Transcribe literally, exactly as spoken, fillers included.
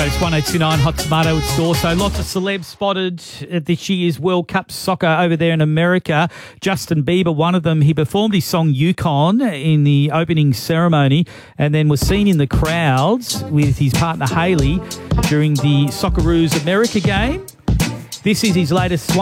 It's one oh two nine Hot Tomato with Store. So lots of celebs spotted at this year's World Cup soccer over there in America. Justin Bieber, one of them, he performed his song Yukon in the opening ceremony and then was seen in the crowds with his partner Hailey during the Socceroos America game. This is his latest one.